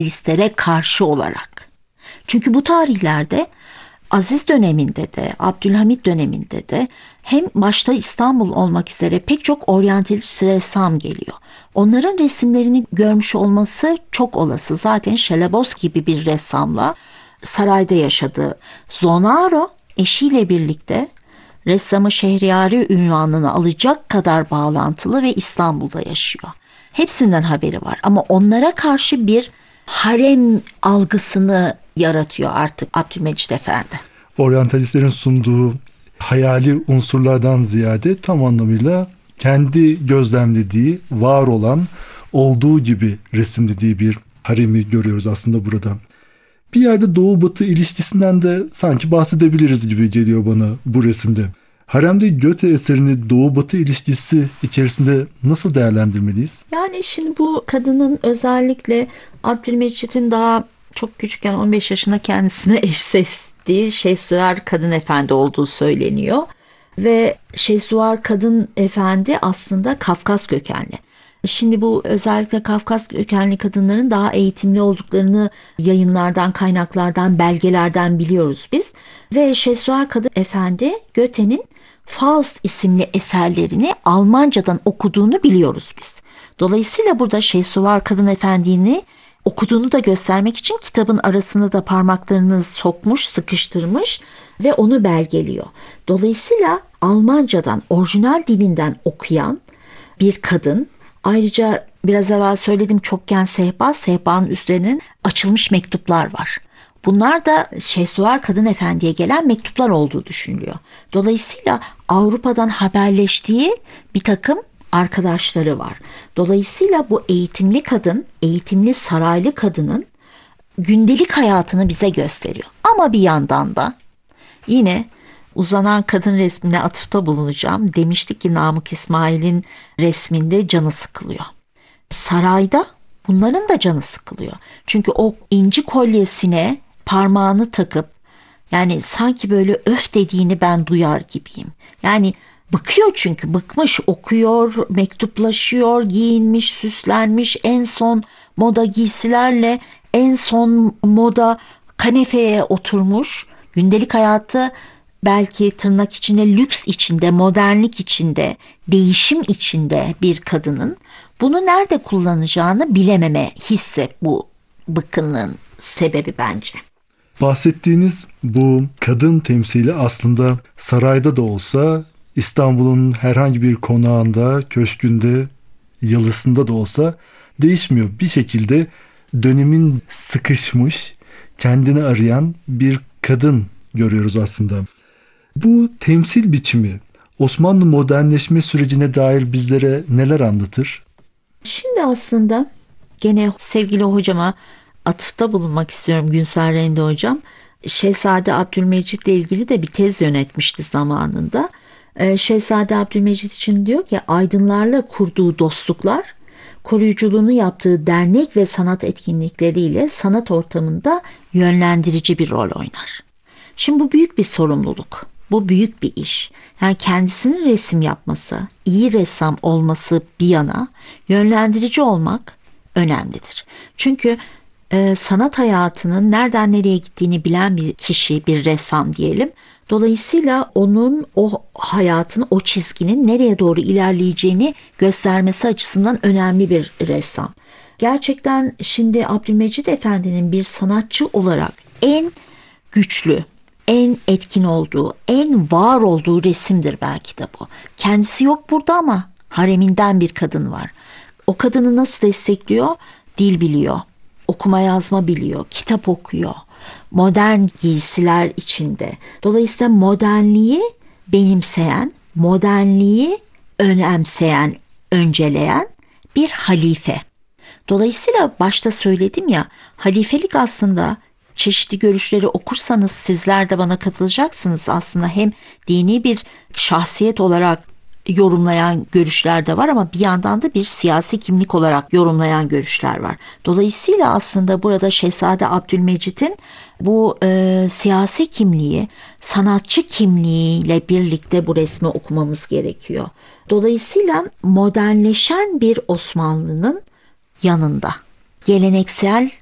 emperyalistlere karşı olarak. Çünkü bu tarihlerde Aziz döneminde de, Abdülhamit döneminde de hem başta İstanbul olmak üzere pek çok oryantalist ressam geliyor. Onların resimlerini görmüş olması çok olası. Zaten Şelebos gibi bir ressamla sarayda yaşadı. Zonaro eşiyle birlikte ressamı Şehriyari ünvanını alacak kadar bağlantılı ve İstanbul'da yaşıyor. Hepsinden haberi var ama onlara karşı bir harem algısını yaratıyor artık Abdülmecit Efendi. Oryantalistlerin sunduğu hayali unsurlardan ziyade tam anlamıyla kendi gözlemlediği, var olan, olduğu gibi resimlediği bir haremi görüyoruz aslında burada. Bir yerde Doğu-Batı ilişkisinden de sanki bahsedebiliriz gibi geliyor bana bu resimde. Haremde Goethe eserini Doğu-Batı ilişkisi içerisinde nasıl değerlendirmeliyiz? Yani şimdi bu kadının özellikle Abdülmecit'in daha çok küçükken 15 yaşında kendisine eş seçtiği Şehsuvar Kadın Efendi olduğu söyleniyor. Ve Şehsuvar Kadın Efendi aslında Kafkas kökenli. Şimdi bu özellikle Kafkas kökenli kadınların daha eğitimli olduklarını yayınlardan, kaynaklardan, belgelerden biliyoruz biz. Ve Şehsuvar Kadın Efendi Goethe'nin Faust isimli eserlerini Almancadan okuduğunu biliyoruz biz. Dolayısıyla burada Şehsuvar Kadın Efendi'ni okuduğunu da göstermek için kitabın arasına da parmaklarını sokmuş, sıkıştırmış ve onu belgeliyor. Dolayısıyla Almancadan, orijinal dilinden okuyan bir kadın, ayrıca biraz evvel söyledim çokgen sehpa, sehpanın üzerinin açılmış mektuplar var. Bunlar da Şehsuvar Kadın Efendi'ye gelen mektuplar olduğu düşünülüyor. Dolayısıyla Avrupa'dan haberleştiği bir takım arkadaşları var. Dolayısıyla bu eğitimli kadın, eğitimli saraylı kadının gündelik hayatını bize gösteriyor. Ama bir yandan da yine uzanan kadın resmine atıfta bulunacağım. Demiştik ki Namık İsmail'in resminde canı sıkılıyor. Sarayda bunların da canı sıkılıyor. Çünkü o inci kolyesine parmağını takıp yani sanki böyle öf dediğini ben duyar gibiyim. Yani bıkıyor çünkü bıkmış, okuyor, mektuplaşıyor, giyinmiş, süslenmiş, en son moda giysilerle en son moda kanepeye oturmuş. Gündelik hayatı belki tırnak içinde lüks içinde, modernlik içinde, değişim içinde bir kadının bunu nerede kullanacağını bilememe hissi bu bıkkınlığın sebebi bence. Bahsettiğiniz bu kadın temsili aslında sarayda da olsa, İstanbul'un herhangi bir konağında, köşkünde, yalısında da olsa değişmiyor. Bir şekilde dönemin sıkışmış, kendini arayan bir kadın görüyoruz aslında. Bu temsil biçimi Osmanlı modernleşme sürecine dair bizlere neler anlatır? Şimdi aslında gene sevgili hocama atıfta bulunmak istiyorum, Günsel Rende hocam. Şehzade Abdülmecit ile ilgili de bir tez yönetmişti zamanında. Şehzade Abdülmecit için diyor ki aydınlarla kurduğu dostluklar, koruyuculuğunu yaptığı dernek ve sanat etkinlikleriyle sanat ortamında yönlendirici bir rol oynar. Şimdi bu büyük bir sorumluluk. Bu büyük bir iş. Yani kendisinin resim yapması, iyi ressam olması bir yana yönlendirici olmak önemlidir. Çünkü sanat hayatının nereden nereye gittiğini bilen bir kişi, bir ressam diyelim. Dolayısıyla onun o hayatın, o çizginin nereye doğru ilerleyeceğini göstermesi açısından önemli bir ressam. Gerçekten şimdi Abdülmecit Efendi'nin bir sanatçı olarak en güçlü, en etkin olduğu, en var olduğu resimdir belki de bu. Kendisi yok burada ama hareminden bir kadın var. O kadını nasıl destekliyor? Dil biliyor, okuma yazma biliyor, kitap okuyor. Modern giysiler içinde. Dolayısıyla modernliği benimseyen, modernliği önemseyen, önceleyen bir halife. Dolayısıyla başta söyledim ya, halifelik aslında çeşitli görüşleri okursanız sizler de bana katılacaksınız. Aslında hem dini bir şahsiyet olarak yorumlayan görüşler de var ama bir yandan da bir siyasi kimlik olarak yorumlayan görüşler var. Dolayısıyla aslında burada Şehzade Abdülmecit'in bu siyasi kimliği, sanatçı kimliğiyle birlikte bu resmi okumamız gerekiyor. Dolayısıyla modernleşen bir Osmanlı'nın yanında, geleneksel